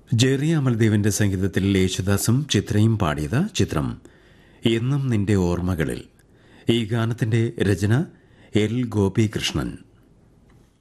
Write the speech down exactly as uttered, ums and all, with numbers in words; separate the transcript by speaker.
Speaker 1: Jerry അമൽദേവിന്റെ സംഗീതത്തിൽ യേശുദാസും ചിത്രയും പാടിയത് ചിത്രം എന്നും നിന്റെ ഓർമ്മകളിൽ. ഈ ഗാനത്തിന്റെ രചന എൽ ഗോപികൃഷ്ണൻ.